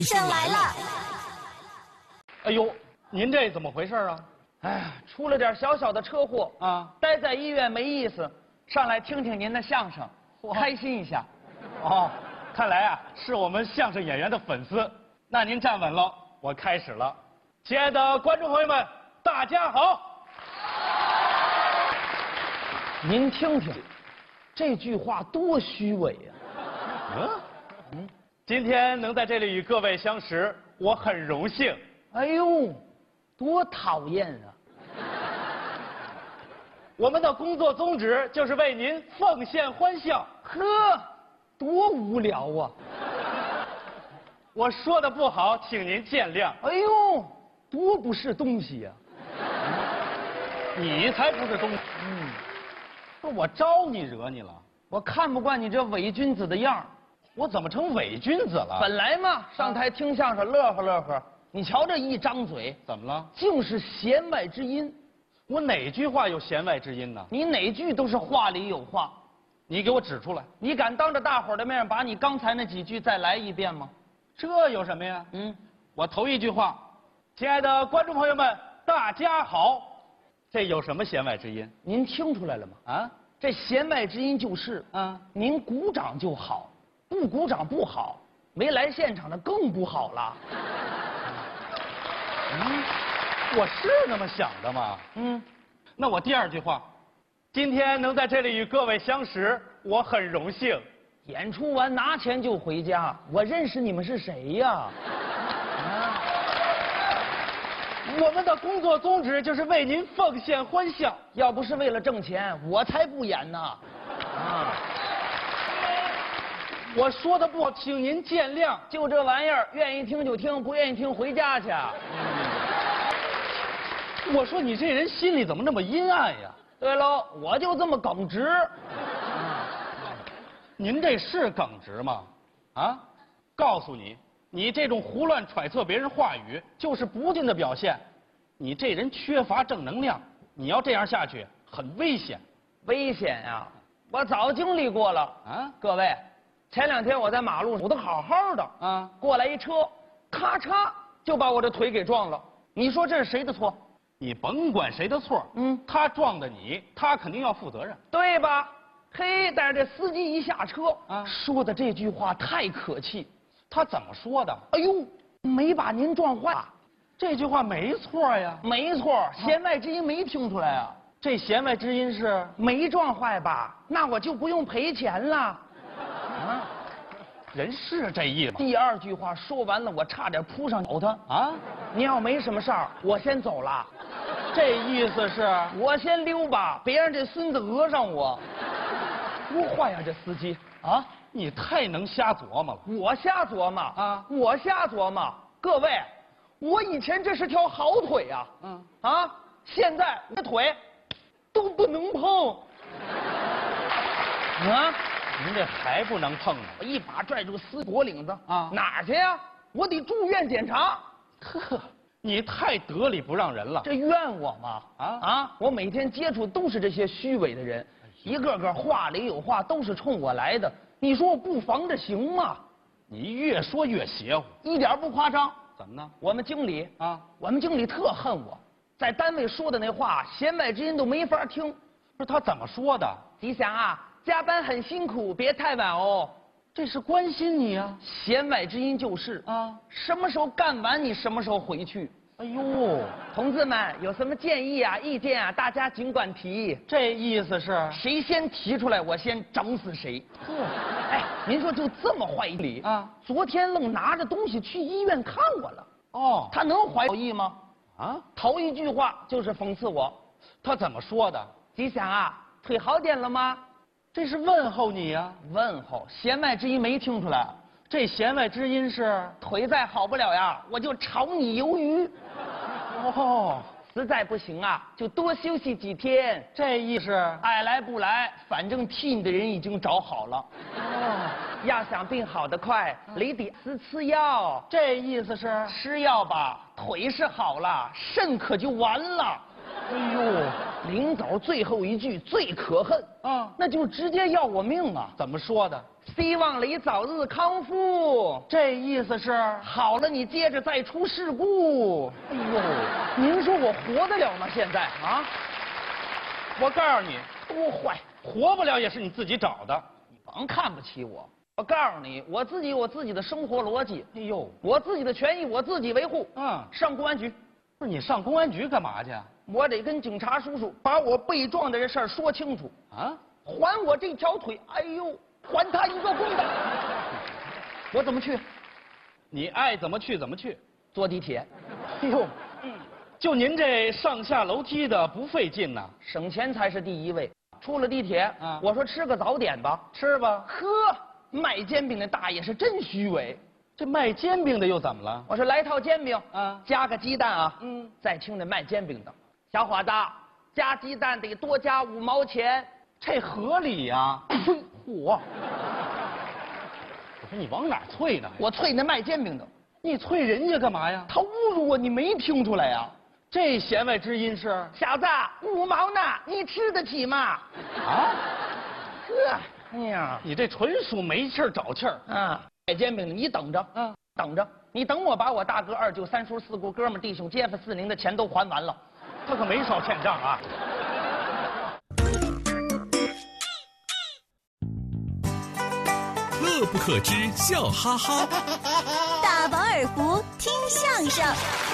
生来了。 哎呦，您这怎么回事啊？ 哎呀，出了点小小的车祸啊， 待在医院没意思，上来听听您的相声，开心一下。 哦，看来啊是我们相声演员的粉丝。那您站稳了，我开始了。亲爱的观众朋友们，大家好。 您听听，这句话多虚伪呀！ 今天能在这里与各位相识，我很荣幸。 哎呦，多讨厌啊！ 我们的工作宗旨就是为您奉献欢笑。 呵，多无聊啊！ 我说的不好，请您见谅。 哎呦，多不是东西呀！ 你才不是东西。不是我招你惹你了？ 我看不惯你这伪君子的样儿。 我怎么成伪君子了？ 本来嘛，上台听相声乐呵乐呵，你瞧这一张嘴， 怎么了？ 竟是弦外之音。 我哪句话有弦外之音呢？ 你哪句都是话里有话。 你给我指出来。 你敢当着大伙儿的面把你刚才那几句再来一遍吗？ 这有什么呀？我头一句话，亲爱的观众朋友们，大家好，这有什么弦外之音？ 您听出来了吗？啊，这弦外之音就是您鼓掌就好，不鼓掌不好，没来现场的更不好了。 我是那么想的吗？那我第二句话，今天能在这里与各位相识，我很荣幸。 演出完拿钱就回家，我认识你们是谁呀？ 我们的工作宗旨就是为您奉献欢笑。 要不是为了挣钱，我才不演呢。 我说的不好，请您见谅。 就这玩意儿，愿意听就听，不愿意听回家去。 我说你这人心里怎么那么阴暗呀？ 对喽，我就这么耿直。 您这是耿直吗？啊，告诉你，你这种胡乱揣测别人话语，就是不敬的表现。你这人缺乏正能量，你要这样下去，很危险。 危险呀！我早经历过了啊！各位，前2天我在马路上，我都好好的啊，过来一车，咔嚓就把我的腿给撞了。你说这是谁的错？ 你甭管谁的错，他撞的你，他肯定要负责任， 对吧？嘿，但是这司机一下车说的这句话太可气。 他怎么说的？ 哎呦，没把您撞坏。 这句话没错呀。 没错，弦外之音没听出来啊。 这弦外之音是没撞坏吧？那我就不用赔钱了。 人是这意思。 第二句话说完了，我差点扑上咬他啊！您要没什么事儿，我先走了。 这意思是我先溜吧，别让这孙子讹上我。多坏呀，这司机啊！ 你太能瞎琢磨了。 我瞎琢磨啊！我瞎琢磨。各位，我以前这是条好腿呀，现在这腿都不能碰。 您这还不能碰呢！ 我一把拽住司机脖领子哪儿去呀？我得住院检查。 呵，你太得理不让人了。 这怨我吗？我每天接触都是这些虚伪的人，一个个话里有话，都是冲我来的。你说我不防着行吗？ 你越说越邪乎， 一点不夸张。 怎么呢？ 我们经理特恨我，在单位说的那话，弦外之音都没法听。 不是他怎么说的？ 吉祥啊，加班很辛苦，别太晚哦。 这是关心你啊。 弦外之音就是什么时候干完你什么时候回去。 哎呦， 同志们有什么建议啊、意见啊，大家尽管提。 这意思是谁先提出来，我先整死谁。哎，您说就这么坏理昨天愣拿着东西去医院看我了。他能怀有意吗？头一句话就是讽刺我。 他怎么说的？ 吉祥啊，腿好点了吗？ 这是问候你呀。 问候，弦外之音没听出来。 这弦外之音是腿再好不了呀，我就炒你鱿鱼。实在不行啊，就多休息几天。 这意思爱来不来，反正替你的人已经找好了。要想病好得快，你得吃药。 这意思是吃药吧，腿是好了，肾可就完了。 哎呦。 临走最后一句最可恨啊，那就直接要我命啊！ 怎么说的？ 希望你早日康复。 这意思是好了，你接着再出事故。哎呦，您说我活得了吗？现在啊？ 我告诉你， 多坏， 活不了也是你自己找的。 你甭看不起我。我告诉你，我自己有我自己的生活逻辑。 哎呦， 我自己的权益我自己维护。上公安局。 不是你上公安局干嘛去？ 我得跟警察叔叔把我被撞的这事儿说清楚啊！还我这条腿，哎呦，还他一个公道。我怎么去？ 你爱怎么去怎么去。 坐地铁。 哎呦，就您这上下楼梯的不费劲呐， 省钱才是第一位。出了地铁，我说吃个早点吧， 吃吧。 呵，卖煎饼的大爷是真虚伪。 这卖煎饼的又怎么了？ 我说来套煎饼，加个鸡蛋啊。再听那卖煎饼的，小伙子，加鸡蛋得多加5毛钱， 这合理呀。 嚯！我说你往哪啐呢？ 我啐那卖煎饼的。 你啐人家干嘛呀？ 他侮辱我，你没听出来呀？ 这弦外之音是？ 小子，5毛呢，你吃得起吗？啊？呵，哎呀， 你这纯属没气儿找气儿啊！卖煎饼的，你等着，等着，你等我把我大哥、二舅、三叔、四姑、哥们、弟兄、街坊、四邻的钱都还完了， 他可没少欠账啊。 乐不可支，笑哈哈。 大饱耳福，听相声。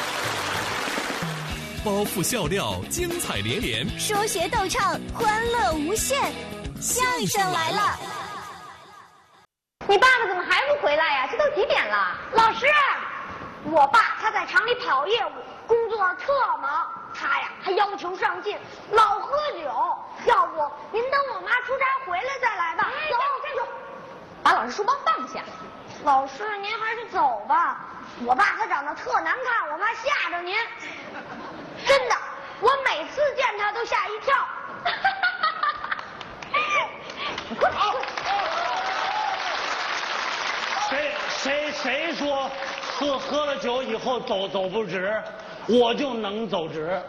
包袱笑料，精彩连连。 说学逗唱，欢乐无限。相声来了。 你爸爸怎么还不回来呀？这都几点了？老师，我爸他在厂里跑业务，工作特忙。他呀还要求上进，老喝酒。要不您等我妈出差回来再来吧。走，站住！ 把老师书包放下。 老师，您还是走吧。我爸他长得特难看，我妈吓着您。真的，我每次见他都吓一跳。你快跑！ 谁说喝了酒以后走不直，我就能走直。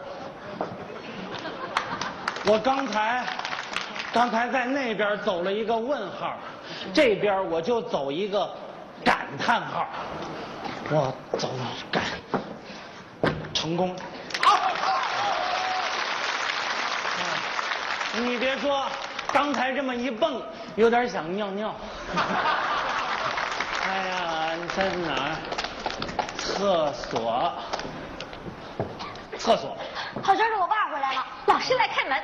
我刚才在那边走了一个问号，这边我就走一个感叹号。我走感成功。你别说，刚才这么一蹦，有点想尿尿。哎呀，你在哪儿？厕所。 好像是我爸回来了， 老师来开门。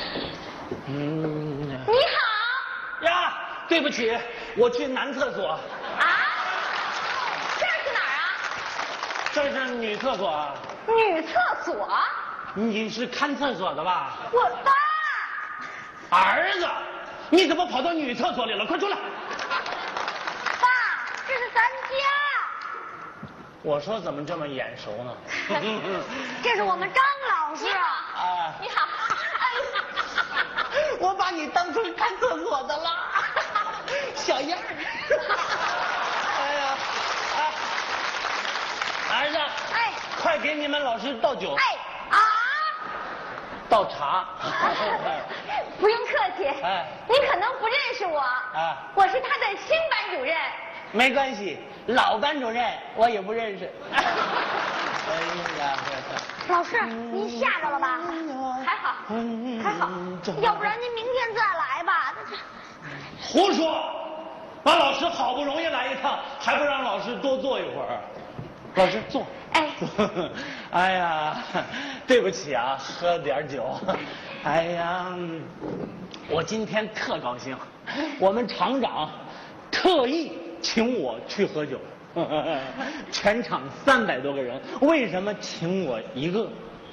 你好。 呀，对不起，我去男厕所。 啊？这是哪儿啊？ 这是女厕所啊。 女厕所？ 你是看厕所的吧？ 我爸。 儿子，你怎么跑到女厕所里了？快出来！ 爸，这是咱家。 我说怎么这么眼熟呢？ 这是我们张老师。 啊， 你好。 我把你当成看厕所的了，小样儿。哎呀，儿子， 哎， 快给你们老师倒酒。 哎啊， 倒茶。 不用客气。 哎， 你可能不认识我。 啊， 我是他的新班主任。 没关系，老班主任我也不认识。哎呀， 老师，您吓着了吧？ 还好， 还好，要不然您明天再来吧。 胡说！把老师好不容易来一趟，还不让老师多坐一会儿？老师坐。 哎。 哎呀，对不起啊，喝点酒。哎呀，我今天特高兴，我们厂长特意请我去喝酒。全场300多个人，为什么请我一个？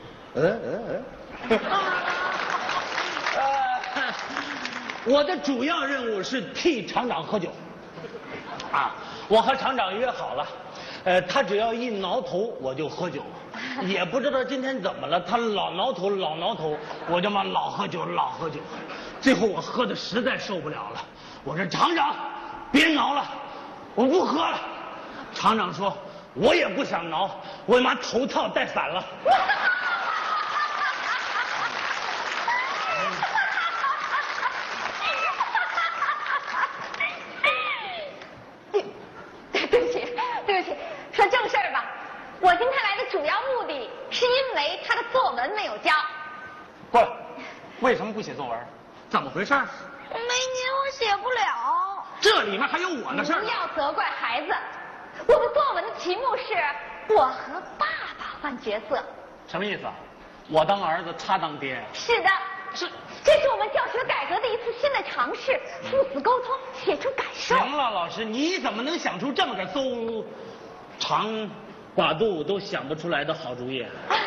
我的主要任务是替厂长喝酒。啊，我和厂长约好了，他只要一挠头我就喝酒，也不知道今天怎么了，他老挠头，我就嘛老喝酒。最后我喝的实在受不了了，我说厂长，别挠了，我不喝了。厂长说，我也不想挠，我妈头套戴反了。 文没有交。 过来，为什么不写作文？怎么回事？ 没您我写不了。 这里面还有我的事儿。 不要责怪孩子，我的作文的题目是“我和爸爸换角色”。 什么意思啊？我当儿子，他当爹。 是的，这是我们教学改革的一次新的尝试，父子沟通，写出感受。 行了，老师，你怎么能想出这么个邹长寡肚都想不出来的好主意啊？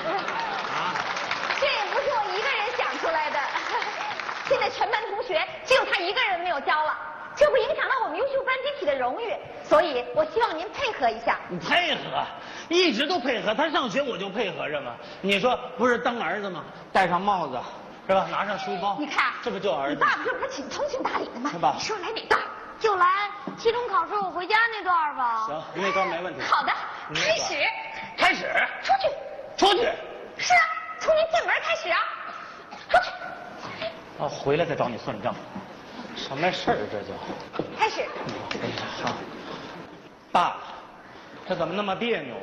这也不是我一个人想出来的，现在全班同学只有他一个人没有交了，这会影响到我们优秀班集体的荣誉，所以我希望您配合一下。 你配合，一直都配合，他上学我就配合着嘛。你说不是当儿子吗？戴上帽子，是吧？拿上书包， 你看， 这不就儿子？ 你爸爸这不是挺通情达理的吗？ 是吧？ 你说来哪段？ 就来期中考试我回家那段吧。 行，那段没问题。 好的，开始。 开始。 出去。 出去。 是啊，从您进门开始啊。出去。 啊，回来再找你算账。什么事儿这就？ 开始。 好。爸，这怎么那么别扭？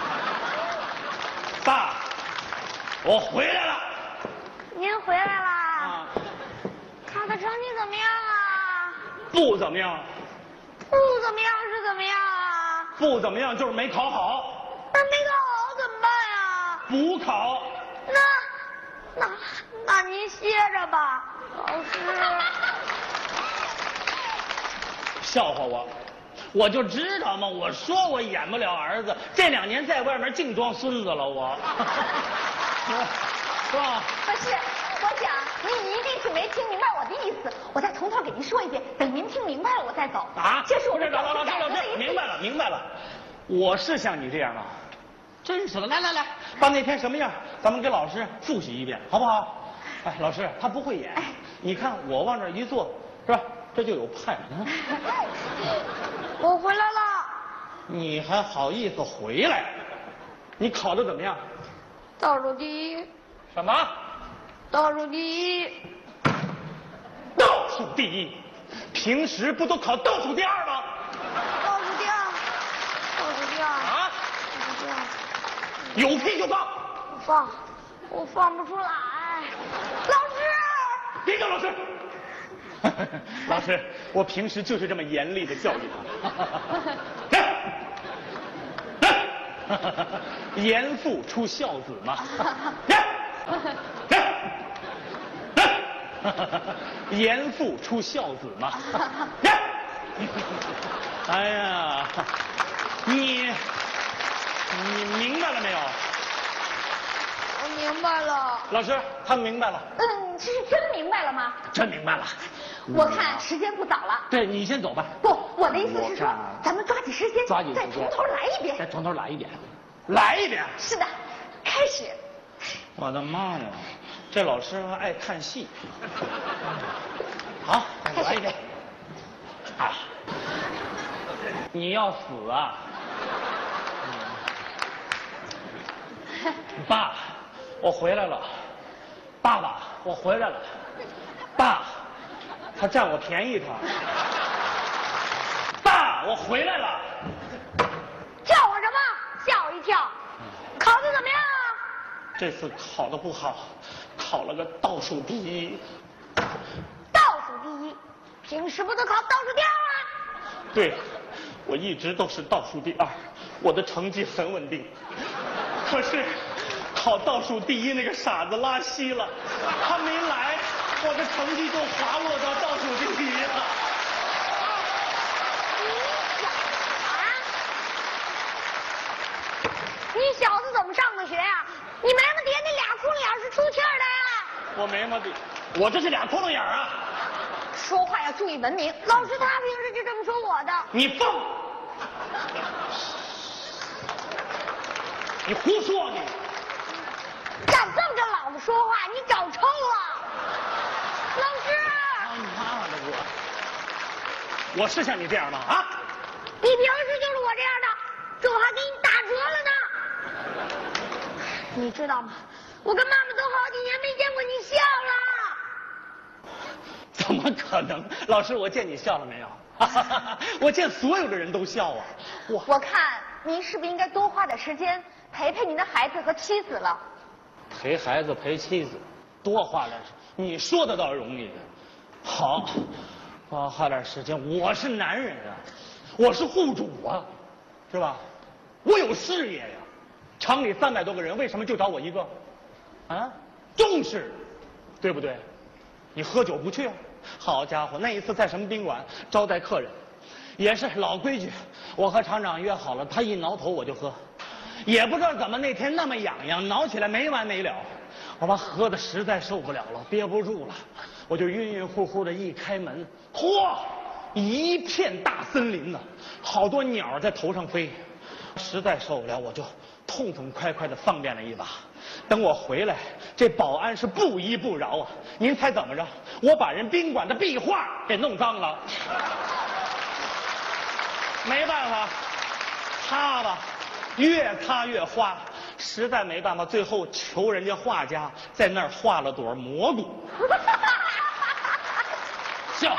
爸，我回来了。 您回来啦？ 啊。 考的成绩怎么样啊？ 不怎么样。 不怎么样是怎么样啊？ 不怎么样就是没考好。 那没考好怎么办呀？ 补考。 那您歇着吧，老师。 笑话我，我就知道嘛，我说我演不了儿子，这2年在外面净装孙子了我。是吧？ 不是，我想您一定是没听明白我的意思，我再从头给您说一遍，等您听明白了我再走。 啊？ 这是我不是， 们教老师， 学改革的一次。 明白了。我是像你这样吗？真是的，来，把那天什么样，咱们给老师复习一遍，好不好？哎，老师，他不会演，你看我往这一坐，是吧？这就有派。 我回来了。 你还好意思回来？你考得怎么样？ 倒数第一。 什么？ 倒数第一。 倒数第一？平时不都考倒数第2吗？ 倒数第2。倒数第2。 啊？ 倒数第2。 有屁就放！ 我放不出来。老师！ 别叫老师！老师，我平时就是这么严厉的教育他。严父出孝子嘛。严父出孝子嘛。哎呀，你明白了没有？ 我明白了。 老师，他明白了。 这是真明白了吗？ 真明白了。 我看时间不早了。 对，你先走吧。 不，我的意思是说，咱们抓紧时间，再从头来一遍。 再从头来一遍。来一遍。 是的，开始。 我的妈呀，这老师还爱看戏。好，来一遍。啊，你要死啊！爸，我回来了。爸爸，我回来了。爸，他占我便宜他。爸，我回来了。 叫我什么？吓我一跳。考得怎么样啊？ 这次考得不好，考了个倒数第一。 倒数第一？平时不都考倒数第2吗？ 对，我一直都是倒数第2，我的成绩很稳定。可是考倒数第一那个傻子拉稀了，他没来，我的成绩就滑落到倒数第1了。 你小子怎么上的学呀？你没么爹那俩窟窿眼是出气儿的呀？ 我没么的，我这是俩窟窿眼啊！ 说话要注意文明。 老师他平时就这么说我的。 你放！你胡说你！ 敢这么跟老子说话，你找抽了！老师！ 你妈的我是像你这样吗？啊？ 你平时就是我这样的，这我还给你打折了呢。你知道吗？我跟妈妈都好几年没见过你笑了。 怎么可能？老师，我见你笑了没有？我见所有的人都笑啊！ 我看您是不是应该多花点时间陪陪您的孩子和妻子了？ 陪孩子陪妻子，多花点时间。你说的倒容易，好，多花点时间。我是男人啊，我是户主啊，是吧？我有事业呀。厂里300多个人，为什么就找我一个？啊，重视，对不对？你喝酒不去啊？好家伙，那一次在什么宾馆招待客人，也是老规矩，我和厂长约好了，他一挠头我就喝。也不知道怎么那天那么痒痒，挠起来没完没了。我把喝的实在受不了了，憋不住了，我就晕晕乎乎的一开门，嚯，一片大森林呢，好多鸟在头上飞。实在受不了，我就痛痛快快的方便了一把。等我回来，这保安是不依不饶啊！您猜怎么着？我把人宾馆的壁画给弄脏了。没办法，擦吧。越擦越花，实在没办法，最后求人家画家在那儿画了朵蘑菇。笑，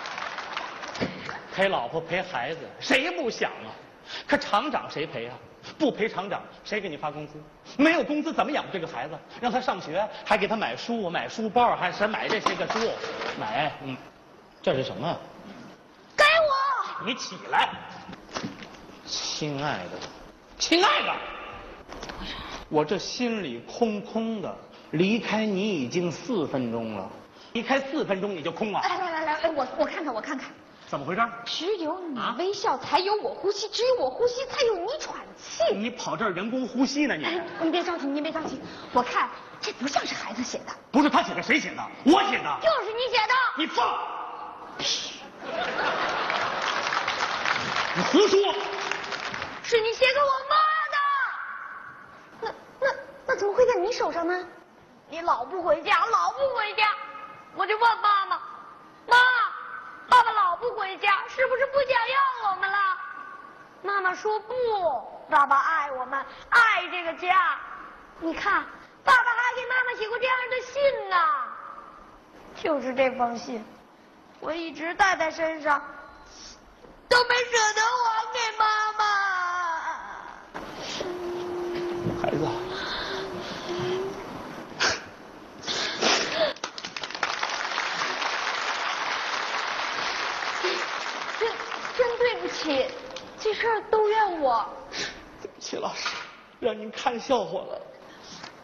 陪老婆陪孩子，谁不想啊？可厂长谁陪啊？不陪厂长，谁给你发工资？没有工资怎么养这个孩子？让他上学，还给他买书、买书包，还是买这些个书，买，这是什么？ 该我。 你起来，亲爱的。亲爱的，我这心里空空的，离开你已经4分钟了，离开4分钟你就空了。 来，我看看， 怎么回事？ 只有你微笑，才有我呼吸；只有我呼吸，才有你喘气。 你跑这儿人工呼吸呢？ 你别着急，您别着急。我看这不像是孩子写的。 不是他写的，谁写的？我写的。 就是你写的。 你放屁！你胡说！ 是你写给我妈的。那怎么会在你手上呢？你老不回家，我就问妈妈，爸爸老不回家，是不是不想要我们了？妈妈说不，爸爸爱我们，爱这个家。你看，爸爸还给妈妈写过这样的信呢。就是这封信，我一直带在身上，都没舍得还给妈妈。 孩子， 真对不起，这事儿都怨我。 对不起，老师，让您看笑话了。